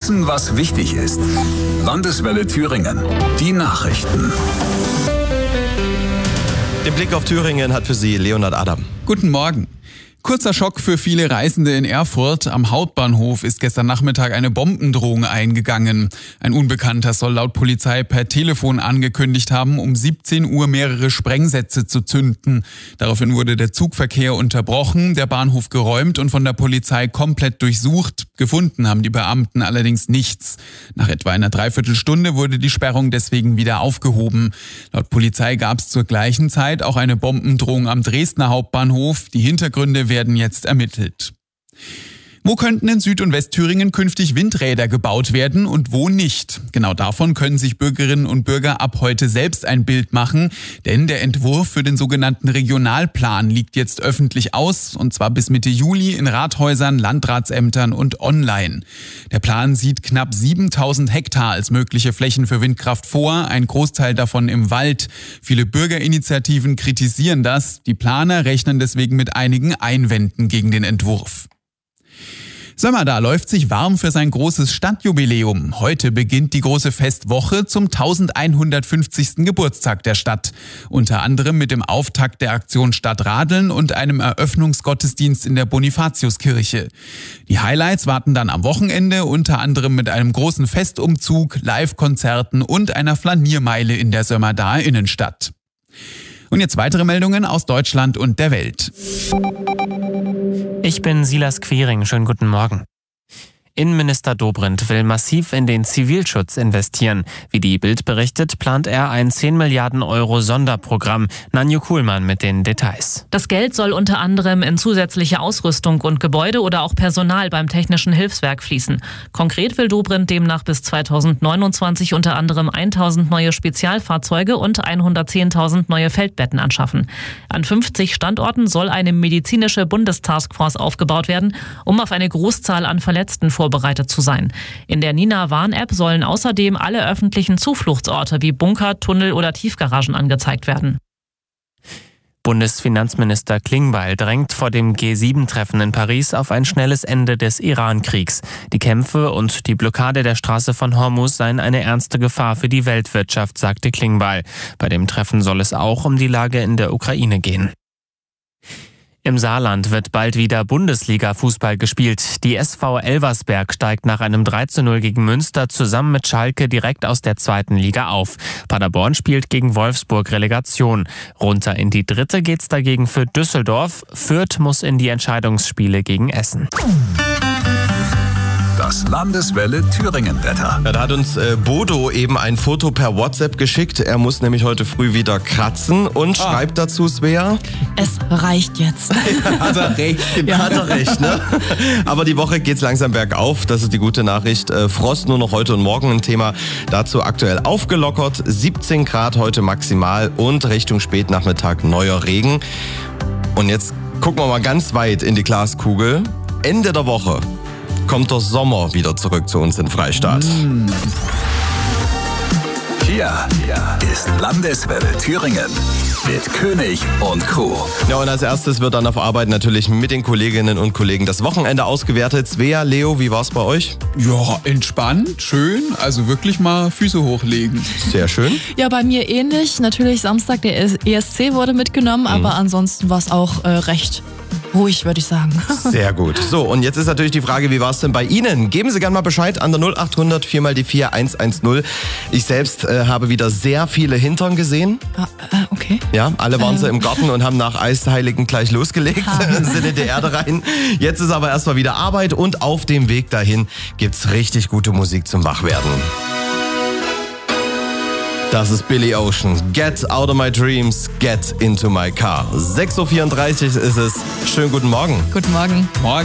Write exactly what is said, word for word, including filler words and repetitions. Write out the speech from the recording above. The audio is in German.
Wissen, was wichtig ist. Landeswelle Thüringen. Die Nachrichten. Den Blick auf Thüringen hat für Sie Leonhard Adam. Guten Morgen. Kurzer Schock für viele Reisende in Erfurt. Am Hauptbahnhof ist gestern Nachmittag eine Bombendrohung eingegangen. Ein Unbekannter soll laut Polizei per Telefon angekündigt haben, um siebzehn Uhr mehrere Sprengsätze zu zünden. Daraufhin wurde der Zugverkehr unterbrochen, der Bahnhof geräumt und von der Polizei komplett durchsucht. Gefunden haben die Beamten allerdings nichts. Nach etwa einer Dreiviertelstunde wurde die Sperrung deswegen wieder aufgehoben. Laut Polizei gab es zur gleichen Zeit auch eine Bombendrohung am Dresdner Hauptbahnhof. Die Hintergründe werden jetzt ermittelt. Wo könnten in Süd- und Westthüringen künftig Windräder gebaut werden und wo nicht? Genau davon können sich Bürgerinnen und Bürger ab heute selbst ein Bild machen, denn der Entwurf für den sogenannten Regionalplan liegt jetzt öffentlich aus, und zwar bis Mitte Juli in Rathäusern, Landratsämtern und online. Der Plan sieht knapp siebentausend Hektar als mögliche Flächen für Windkraft vor, ein Großteil davon im Wald. Viele Bürgerinitiativen kritisieren das, die Planer rechnen deswegen mit einigen Einwänden gegen den Entwurf. Sömmerda läuft sich warm für sein großes Stadtjubiläum. Heute beginnt die große Festwoche zum tausendeinhundertfünfzigsten Geburtstag der Stadt. Unter anderem mit dem Auftakt der Aktion Stadtradeln und einem Eröffnungsgottesdienst in der Bonifatiuskirche. Die Highlights warten dann am Wochenende, unter anderem mit einem großen Festumzug, Live-Konzerten und einer Flaniermeile in der Sömmerdaer Innenstadt. Und jetzt weitere Meldungen aus Deutschland und der Welt. Ich bin Silas Quiring. Schönen guten Morgen. Innenminister Dobrindt will massiv in den Zivilschutz investieren. Wie die Bild berichtet, plant er ein zehn Milliarden Euro Sonderprogramm. Nanju Kuhlmann mit den Details. Das Geld soll unter anderem in zusätzliche Ausrüstung und Gebäude oder auch Personal beim Technischen Hilfswerk fließen. Konkret will Dobrindt demnach bis zweitausendneunundzwanzig unter anderem tausend neue Spezialfahrzeuge und hundertzehntausend neue Feldbetten anschaffen. An fünfzig Standorten soll eine medizinische Bundestaskforce aufgebaut werden, um auf eine Großzahl an Verletzten vorbereitet zu sein. In der Nina-Warn-App sollen außerdem alle öffentlichen Zufluchtsorte wie Bunker, Tunnel oder Tiefgaragen angezeigt werden. Bundesfinanzminister Klingbeil drängt vor dem G sieben Treffen in Paris auf ein schnelles Ende des Iran-Kriegs. Die Kämpfe und die Blockade der Straße von Hormuz seien eine ernste Gefahr für die Weltwirtschaft, sagte Klingbeil. Bei dem Treffen soll es auch um die Lage in der Ukraine gehen. Im Saarland wird bald wieder Bundesliga-Fußball gespielt. Die S V Elversberg steigt nach einem drei zu null gegen Münster zusammen mit Schalke direkt aus der zweiten Liga auf. Paderborn spielt gegen Wolfsburg Relegation. Runter in die dritte geht's dagegen für Düsseldorf. Fürth muss in die Entscheidungsspiele gegen Essen. Das Landeswelle Thüringen-Wetter. Ja, da hat uns äh, Bodo eben ein Foto per WhatsApp geschickt. Er muss nämlich heute früh wieder kratzen und ah. schreibt dazu, Svea. Es reicht jetzt. Hat er recht. Ja. Hat er recht, ne? Aber die Woche geht's langsam bergauf. Das ist die gute Nachricht. Äh, Frost nur noch heute und morgen ein Thema. Dazu aktuell aufgelockert. siebzehn Grad heute maximal und Richtung Spätnachmittag neuer Regen. Und jetzt gucken wir mal ganz weit in die Glaskugel. Ende der Woche kommt der Sommer wieder zurück zu uns in Freistadt. Mm. Hier, hier ist Landeswelle Thüringen mit König und Crew. Ja, und als erstes wird dann auf Arbeit natürlich mit den Kolleginnen und Kollegen das Wochenende ausgewertet. Svea, Leo, wie war's bei euch? Ja, entspannt, schön, also wirklich mal Füße hochlegen. Sehr schön. Ja, bei mir ähnlich. Natürlich Samstag, der E S C wurde mitgenommen, mhm. aber ansonsten war es auch äh, recht ruhig, würde ich sagen. Sehr gut. So, und jetzt ist natürlich die Frage, wie war es denn bei Ihnen? Geben Sie gerne mal Bescheid an der null acht hundert vier mal die vier eins eins null. Ich selbst äh, habe wieder sehr viele Hintern gesehen. Ah, äh, okay. Ja, alle waren ähm. so im Garten und haben nach Eisheiligen gleich losgelegt, sind in die Erde rein. Jetzt ist aber erstmal wieder Arbeit und auf dem Weg dahin gibt's richtig gute Musik zum Wachwerden. Das ist Billy Ocean. Get out of my dreams, get into my car. sechs Uhr vierunddreißig ist es. Schönen guten Morgen. Guten Morgen. Morgen.